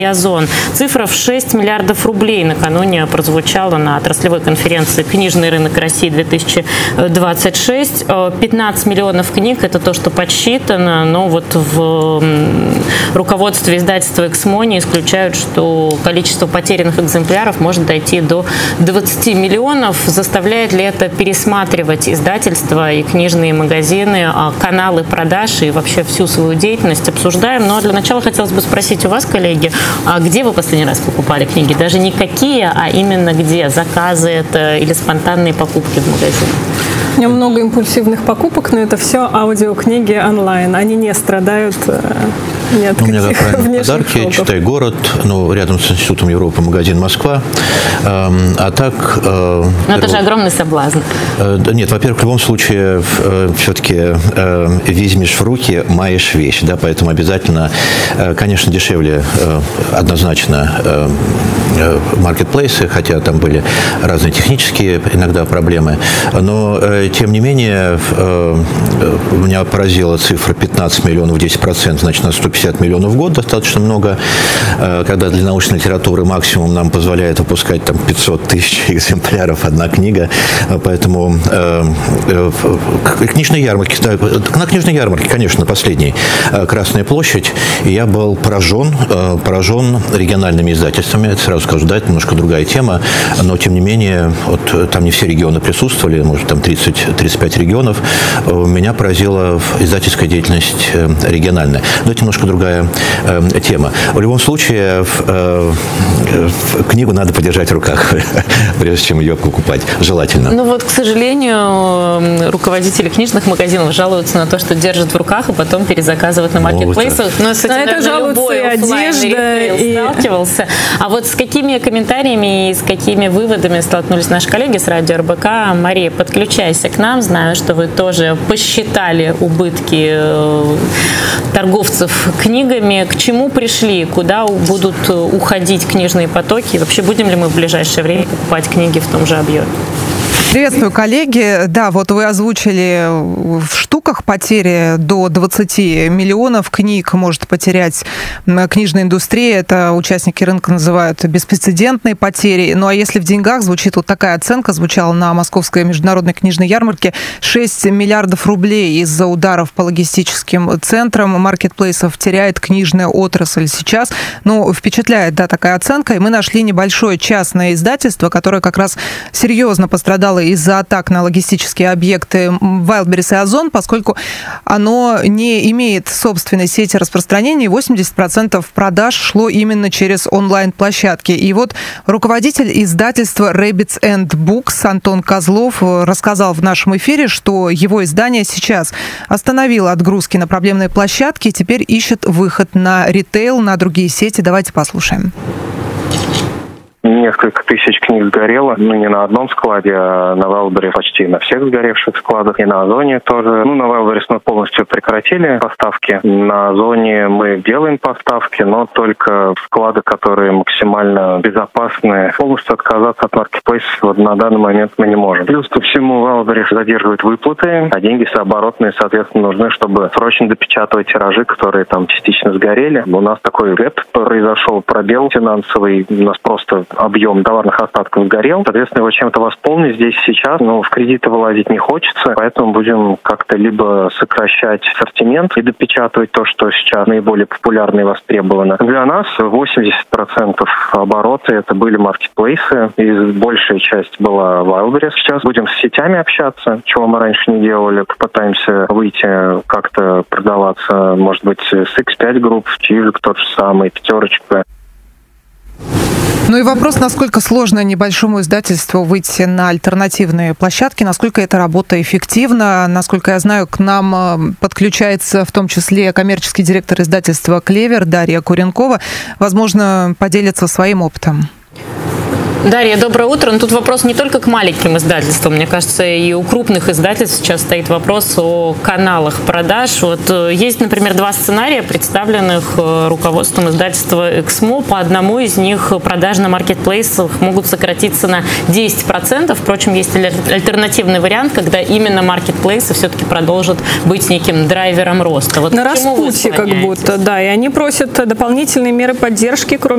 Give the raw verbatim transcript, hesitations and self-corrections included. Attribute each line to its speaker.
Speaker 1: Озон. Цифра в шесть миллиардов рублей накануне прозвучала на отраслевой конференции «Книжный рынок России две тысячи двадцать шесть». пятнадцать миллионов книг – это то, что подсчитано, но вот в руководстве издательства «Эксмо» не исключают, что количество потерянных экземпляров может дойти до двадцати миллионов. Заставляет ли это пересматривать издательства и книжные магазины, каналы продаж и вообще всю свою деятельность? Обсуждаем. Но для начала хотелось бы спросить у вас, коллеги, а где вы последний раз покупали книги? Даже не какие, а именно где? Заказы это или спонтанные покупки в магазине?
Speaker 2: У меня много импульсивных покупок, но это все аудиокниги онлайн. Они не страдают ни от
Speaker 3: ну, у меня,
Speaker 2: каких
Speaker 3: как правильно,
Speaker 2: внешних
Speaker 3: подарки,
Speaker 2: шоков.
Speaker 3: «Читай город», ну, рядом с Институтом Европы магазин «Москва». Э, а так... Э,
Speaker 1: но это же огромный соблазн.
Speaker 3: Э, нет, во-первых, в любом случае, э, все-таки э, возьмешь в руки, маешь вещь, да, поэтому обязательно, э, конечно, дешевле э, однозначно э, э, маркетплейсы, хотя там были разные технические иногда проблемы, но э, тем не менее, э, меня поразила цифра пятнадцать миллионов, десять процентов, значит, на сто пятьдесят миллионов в год, достаточно много, э, когда для научной литературы максимум нам позволяет выпускать там пятьсот тысяч экземпляров одна книга, поэтому э, э, книжные ярмарки, да, на книжной ярмарке, конечно, последней, э, Красная площадь, и я был поражен, э, поражен региональными издательствами, это сразу скажу, да, это немножко другая тема, но тем не менее, вот там не все регионы присутствовали, может, там тридцать-тридцать пять регионов, меня поразила издательская деятельность региональная. Но это немножко другая э, тема. В любом случае, э, э, книгу надо подержать в руках, прежде чем ее покупать. Желательно.
Speaker 1: Ну вот, к сожалению, руководители книжных магазинов жалуются на то, что держат в руках, и потом перезаказывают на маркетплейсах. Но с этим, наверное, любой оффлайн-ритейл и... сталкивался. А вот с какими комментариями и с какими выводами столкнулись наши коллеги с радио эр бэ ка? Мария, подключайся к нам. Знаю, что вы тоже посчитали убытки торговцев книгами. К чему пришли? Куда будут уходить книжные потоки? И вообще, будем ли мы в ближайшее время покупать книги в том же объеме?
Speaker 4: Приветствую, коллеги. Да, вот вы озвучили в штуках потери до двадцати миллионов книг может потерять книжная индустрия. Это участники рынка называют беспрецедентные потери. Ну а если в деньгах, звучит вот такая оценка, звучала на Московской международной книжной ярмарке, шесть миллиардов рублей из-за ударов по логистическим центрам маркетплейсов теряет книжная отрасль сейчас. Ну, впечатляет, да, такая оценка. И мы нашли небольшое частное издательство, которое как раз серьезно пострадало из-за атак на логистические объекты Wildberries и Озон, поскольку оно не имеет собственной сети распространения, и восемьдесят процентов продаж шло именно через онлайн-площадки. И вот руководитель издательства Rabbits and Books Антон Козлов рассказал в нашем эфире, что его издание сейчас остановило отгрузки на проблемные площадки и теперь ищет выход на ритейл, на другие сети. Давайте послушаем.
Speaker 5: Несколько тысяч книг сгорело, ну не на одном складе, а на Wildberries почти на всех сгоревших складах, и на Озоне тоже. Ну, на Wildberries мы полностью прекратили поставки, на Озоне мы делаем поставки, но только склады, которые максимально безопасны. Полностью отказаться от маркетплейсов вот на данный момент мы не можем. Плюс ко всему Wildberries задерживает выплаты, а деньги оборотные, соответственно, нужны, чтобы срочно допечатывать тиражи, которые там частично сгорели. У нас такой гэп произошел, пробел финансовый, у нас просто объем товарных остатков сгорел. Соответственно, его чем-то восполнить здесь сейчас, но в кредиты вылазить не хочется, поэтому будем как-то либо сокращать ассортимент и допечатывать то, что сейчас наиболее популярно и востребовано. Для нас восемьдесят процентов оборота это были маркетплейсы, и большая часть была Wildberries. Сейчас будем с сетями общаться, чего мы раньше не делали. Попытаемся выйти как-то продаваться, может быть, с икс пять групп, Чижик тот же самый, Пятерочка.
Speaker 4: Ну и вопрос, насколько сложно небольшому издательству выйти на альтернативные площадки, насколько эта работа эффективна. Насколько я знаю, к нам подключается в том числе коммерческий директор издательства «Клевер» Дарья Куренкова. Возможно, поделится своим опытом.
Speaker 1: Дарья, доброе утро. Но тут вопрос не только к маленьким издательствам. Мне кажется, и у крупных издательств сейчас стоит вопрос о каналах продаж. Вот есть, например, два сценария, представленных руководством издательства «Эксмо». По одному из них продажи на маркетплейсах могут сократиться на десять процентов. Впрочем, есть альтернативный вариант, когда именно маркетплейсы все-таки продолжат быть неким драйвером роста. Вот
Speaker 2: на распутье как будто, да. И они просят дополнительные меры поддержки, кроме